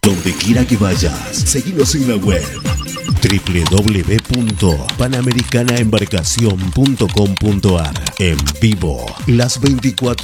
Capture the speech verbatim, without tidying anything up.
Donde quiera que vayas, seguinos en la web doble u doble u doble u punto panamericana embarcación punto com punto ar. En vivo, las veinticuatro